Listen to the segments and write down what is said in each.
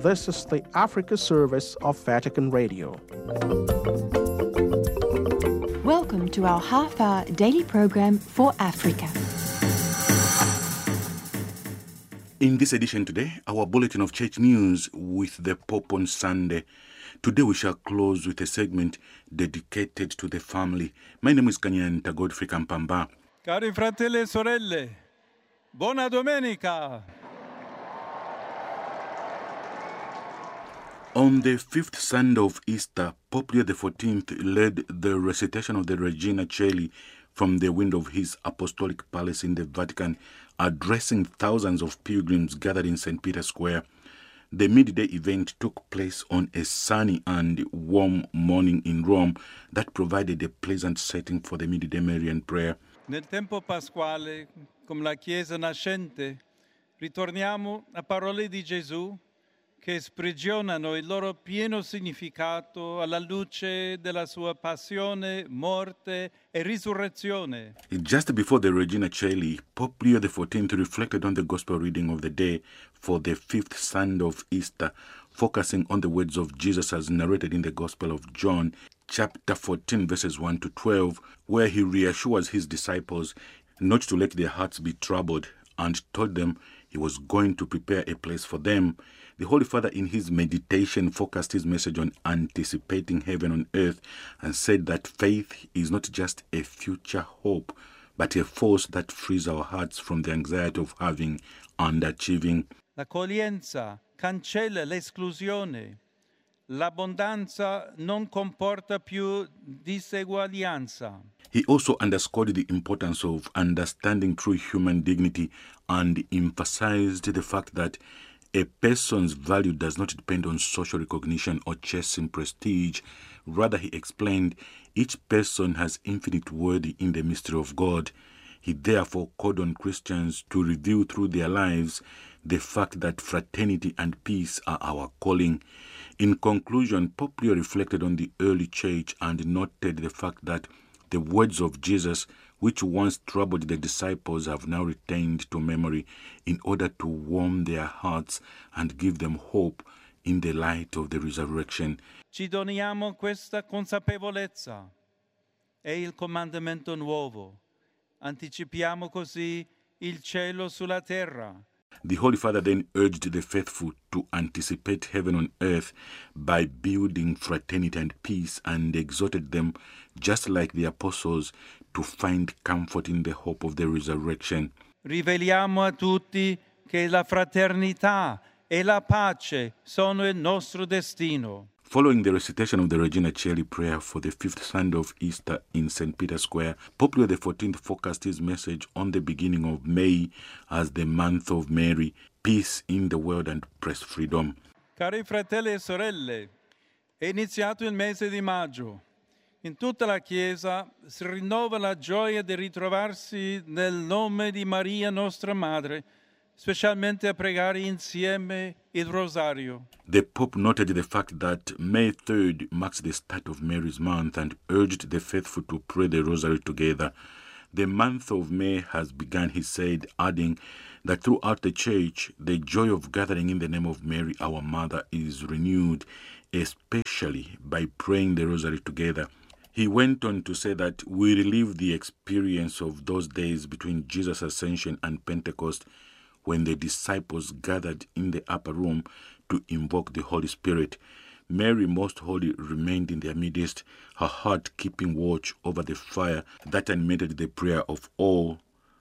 This is the Africa service of Vatican Radio. Welcome to our half-hour daily program for Africa. In this edition today, our bulletin of church news with the Pope on Sunday. Today we shall close with a segment dedicated to the family. My name is Kanyanta Godfrey Kampamba. Cari fratelli e sorelle, buona domenica! On the fifth Sunday of Easter, Pope Leo XIV led the recitation of the Regina Coeli from the window of his apostolic palace in the Vatican, addressing thousands of pilgrims gathered in St. Peter's Square. The midday event took place on a sunny and warm morning in Rome that provided a pleasant setting for the midday Marian prayer. Nel tempo pasquale, come la Chiesa nascente, ritorniamo a parole di Gesù che sprigionano il loro pieno significato alla luce della sua passione, morte e risurrezione. Just before the Regina Coeli, Pope Leo XIV reflected on the Gospel reading of the day for the fifth Sunday of Easter, focusing on the words of Jesus as narrated in the Gospel of John, chapter 14, verses 1 to 12, where he reassures his disciples not to let their hearts be troubled and told them he was going to prepare a place for them. The Holy Father, in his meditation, focused his message on anticipating heaven on earth and said that faith is not just a future hope, but a force that frees our hearts from the anxiety of having and achieving. L'accoglienza cancella l'esclusione. L'abbondanza non comporta più diseguaglianza. He also underscored the importance of understanding true human dignity and emphasized the fact that a person's value does not depend on social recognition or chasing prestige. Rather, he explained, each person has infinite worth in the mystery of God. He therefore called on Christians to reveal through their lives the fact that fraternity and peace are our calling. In conclusion, Pope Leo reflected on the early church and noted the fact that the words of Jesus, which once troubled the disciples, have now retained to memory in order to warm their hearts and give them hope in the light of the resurrection. Ci doniamo questa consapevolezza. È il comandamento nuovo. Anticipiamo così il cielo sulla terra. The Holy Father then urged the faithful to anticipate heaven on earth by building fraternity and peace, and exhorted them, just like the apostles, to find comfort in the hope of the resurrection. Riveliamo a tutti che la fraternità e la pace sono il nostro destino. Following the recitation of the Regina Coeli prayer for the fifth Sunday of Easter in St. Peter's Square, Pope Leo XIV focused his message on the beginning of May as the month of Mary, peace in the world and press freedom. Cari fratelli e sorelle, è iniziato il mese di maggio. In tutta la Chiesa si rinnova la gioia di ritrovarsi nel nome di Maria nostra Madre, specialmente a pregare insieme il Rosario. The Pope noted the fact that May 3rd marks the start of Mary's month and urged the faithful to pray the Rosary together. The month of May has begun, he said, adding that throughout the Church, the joy of gathering in the name of Mary, our Mother, is renewed, especially by praying the Rosary together. He went on to say that we relive the experience of those days between Jesus' ascension and Pentecost, when the disciples gathered in the upper room to invoke the Holy Spirit. Mary, most holy, remained in their midst, her heart keeping watch over the fire that animated the prayer of all.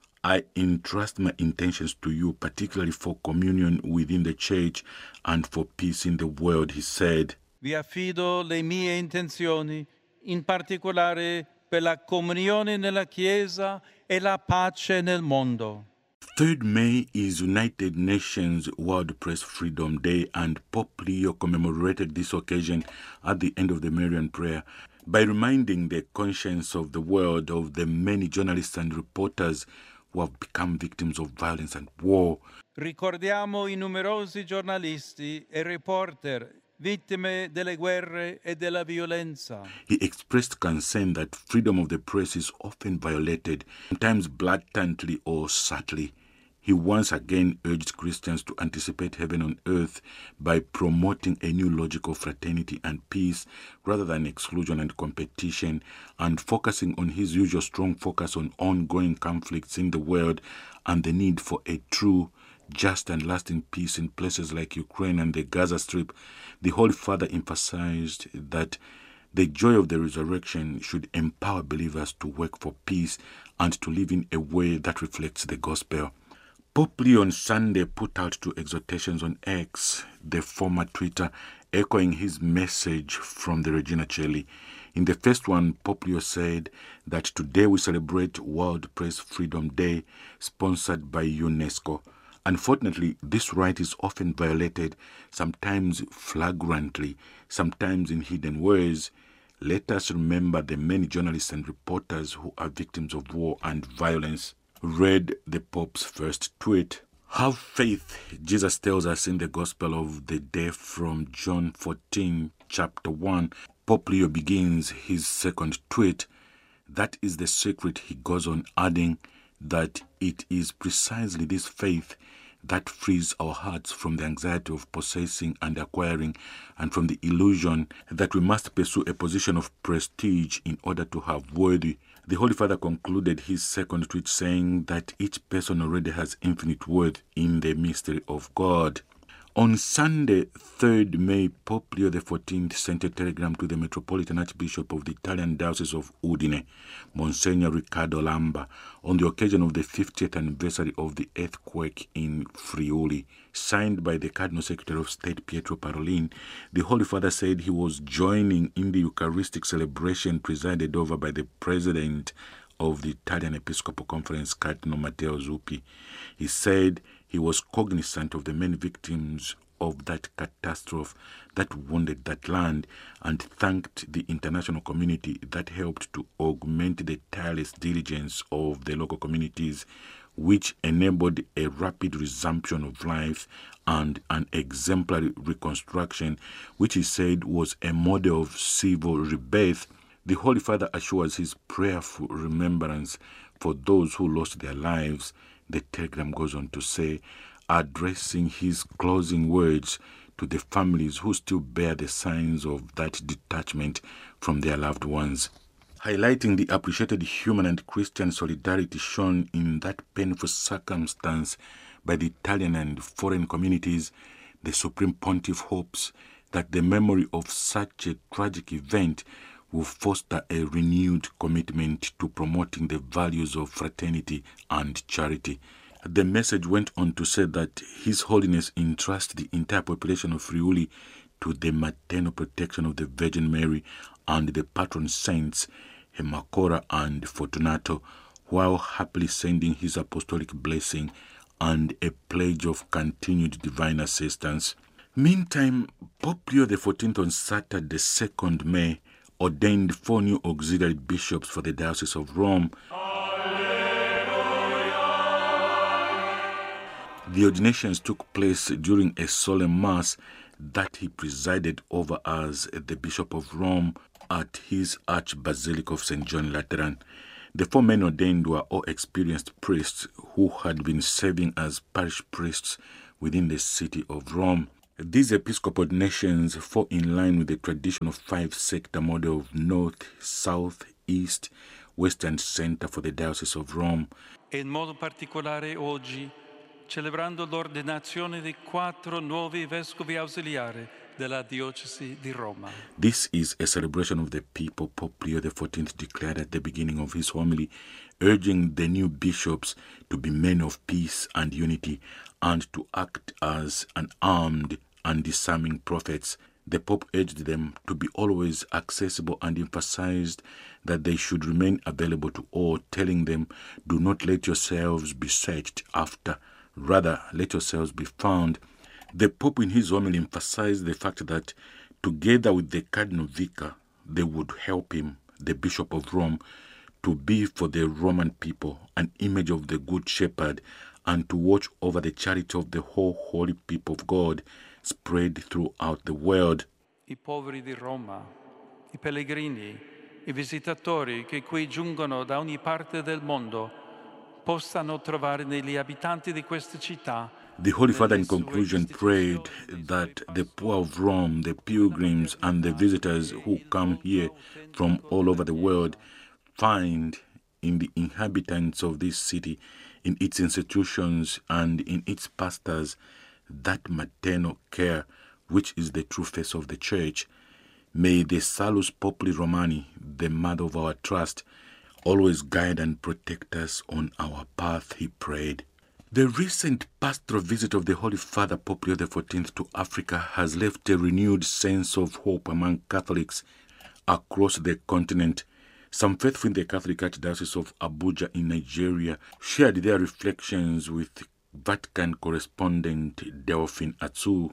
I entrust my intentions to you, particularly for communion within the Church and for peace in the world, he said. Vi affido le mie intenzioni, in particolare per la comunione nella Chiesa e la pace nel mondo. 3rd May is United Nations World Press Freedom Day, and Pope Leo commemorated this occasion at the end of the Marian prayer by reminding the conscience of the world of the many journalists and reporters who have become victims of violence and war. Ricordiamo I numerosi giornalisti e reporter vittime delle guerre e della violenza. He expressed concern that freedom of the press is often violated, sometimes blatantly or subtly. He once again urged Christians to anticipate heaven on earth by promoting a new logic of fraternity and peace rather than exclusion and competition, and focusing on his usual strong focus on ongoing conflicts in the world and the need for a true, just and lasting peace in places like Ukraine and the Gaza Strip. The Holy Father emphasized that the joy of the resurrection should empower believers to work for peace and to live in a way that reflects the gospel. Pope Leo on Sunday put out two exhortations on X, the former Twitter, echoing his message from the Regina Coeli. In the first one, Pope Leo said that today we celebrate World Press Freedom Day, sponsored by UNESCO. Unfortunately, this right is often violated, sometimes flagrantly, sometimes in hidden ways. Let us remember the many journalists and reporters who are victims of war and violence. Read the Pope's first tweet. Have faith, Jesus tells us in the Gospel of the Day from John 14, chapter 1. Pope Leo begins his second tweet. That is the secret, he goes on, adding that it is precisely this faith that frees our hearts from the anxiety of possessing and acquiring, and from the illusion that we must pursue a position of prestige in order to have worthy. The Holy Father concluded his second tweet saying that each person already has infinite worth in the mystery of God. On Sunday, 3rd May, Pope Leo XIV sent a telegram to the Metropolitan Archbishop of the Italian Diocese of Udine, Monsignor Riccardo Lamba, on the occasion of the 50th anniversary of the earthquake in Friuli. Signed by the Cardinal Secretary of State Pietro Parolin, the Holy Father said he was joining in the Eucharistic celebration presided over by the President of the Italian Episcopal Conference, Cardinal Matteo Zuppi. He said he was cognizant of the many victims of that catastrophe that wounded that land, and thanked the international community that helped to augment the tireless diligence of the local communities, which enabled a rapid resumption of life and an exemplary reconstruction, which he said was a model of civil rebirth. The Holy Father assures his prayerful remembrance for those who lost their lives. The telegram goes on to say, addressing his closing words to the families who still bear the signs of that detachment from their loved ones. Highlighting the appreciated human and Christian solidarity shown in that painful circumstance by the Italian and foreign communities, the Supreme Pontiff hopes that the memory of such a tragic event will foster a renewed commitment to promoting the values of fraternity and charity. The message went on to say that His Holiness entrusts the entire population of Friuli to the maternal protection of the Virgin Mary and the patron saints Hemacora and Fortunato, while happily sending his apostolic blessing and a pledge of continued divine assistance. Meantime, Pope Leo XIV on Saturday, 2nd May, ordained 4 new auxiliary bishops for the Diocese of Rome. The ordinations took place during a solemn mass that he presided over as the Bishop of Rome at his Archbasilic of St. John Lateran. The 4 men ordained were all experienced priests who had been serving as parish priests within the city of Rome. These episcopal ordinations fall in line with the tradition of 5-sector model of North, South, East, West and Center for the Diocese of Rome. E in modo particolare oggi, celebrando l'ordinazione di 4 nuovi vescovi ausiliari della Diocesi di Roma. This is a celebration of the people Pope Leo XIV declared at the beginning of his homily, urging the new bishops to be men of peace and unity and to act as unarmed and disarming prophets. The Pope urged them to be always accessible and emphasized that they should remain available to all, telling them, do not let yourselves be searched after, rather let yourselves be found. The Pope in his homily emphasized the fact that together with the Cardinal Vicar, they would help him, the Bishop of Rome, to be for the Roman people an image of the Good Shepherd and to watch over the charity of the whole holy people of God spread throughout the world. I poveri di Roma, i pellegrini, i visitatori che qui giungono da ogni parte del mondo possano trovare negli abitanti di questa città. The Holy Father in conclusion prayed that the poor of Rome, the pilgrims and the visitors who come here from all over the world find in the inhabitants of this city, in its institutions and in its pastors, that maternal care which is the true face of the Church. May the Salus Populi Romani, the mother of our trust, always guide and protect us on our path, he prayed. The recent pastoral visit of the Holy Father Pope Leo XIV to Africa has left a renewed sense of hope among Catholics across the continent. Some faithful in the Catholic Archdiocese of Abuja in Nigeria shared their reflections with Vatican correspondent Delphine Atsu.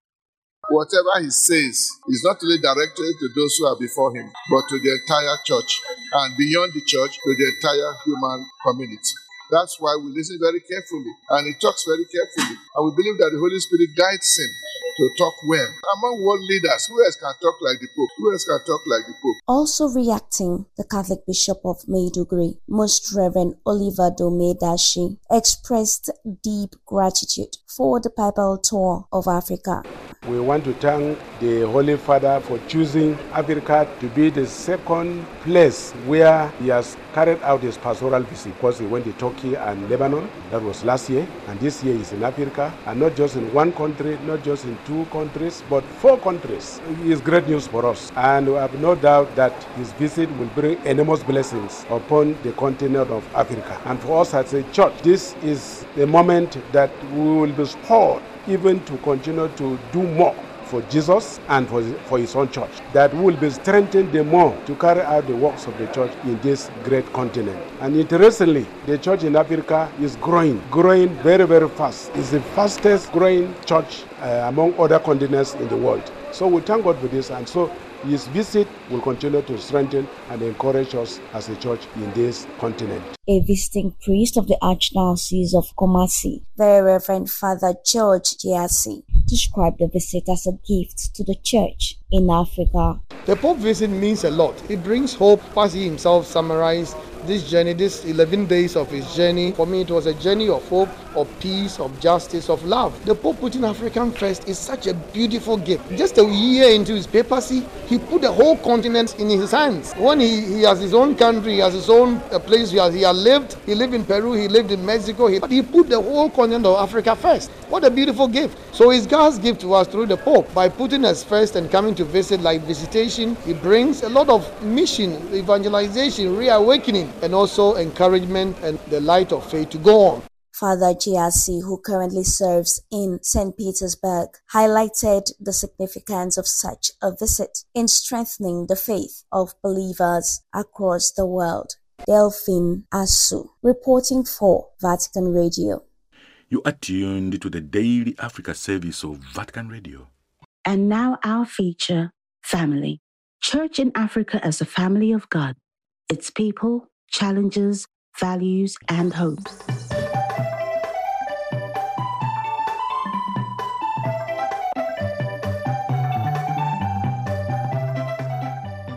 Whatever he says is not only directed to those who are before him, but to the entire church, and beyond the church, to the entire human community. That's why we listen very carefully, and he talks very carefully. And we believe that the Holy Spirit guides him to talk well. Among world leaders, who else can talk like the Pope? Who else can talk like the Pope? Also reacting, the Catholic Bishop of Maiduguri, Most Reverend Oliver Domedashi, expressed deep gratitude for the papal tour of Africa. We want to thank the Holy Father for choosing Africa to be the second place where he has carried out his pastoral visit. Because he went to Turkey and Lebanon, that was last year, and this year he's in Africa, and not just in one country, not just in 2 countries, but 4 countries. It is great news for us, and we have no doubt that his visit will bring enormous blessings upon the continent of Africa. And for us as a church, this is the moment that we will be spurred even to continue to do more for Jesus and for his own church, that will be strengthened the more to carry out the works of the church in this great continent. And interestingly, the church in Africa is growing very, very fast. It's the fastest growing church among other continents in the world. So we thank God for this, and so his visit will continue to strengthen and encourage us as a church in this continent. A visiting priest of the Archdiocese of Kumasi, Very Reverend Father George Giassi, described the visit as a gift to the church in Africa. The Pope visit means a lot. It brings hope, as he himself summarized this journey, this 11 days of his journey. For me, it was a journey of hope, of peace, of justice, of love. The Pope putting African first is such a beautiful gift. Just a year into his papacy, he put the whole continent in his hands. When he has his own country, he has his own place where he has lived. He lived in Peru, he lived in Mexico. But he put the whole continent of Africa first. What a beautiful gift. So it's God's gift to us through the Pope. By putting us first and coming to visit, like visitation, he brings a lot of mission, evangelization, reawakening, and also encouragement and the light of faith to go on. Father Giassi, who currently serves in St. Petersburg, highlighted the significance of such a visit in strengthening the faith of believers across the world. Delphine Asu, reporting for Vatican Radio. You are tuned to the Daily Africa service of Vatican Radio. And now our feature, Family. Church in Africa as a family of God. Its people, challenges, values, and hopes.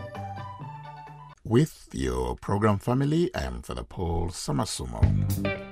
With your program Family, I am Father Paul Samasumo.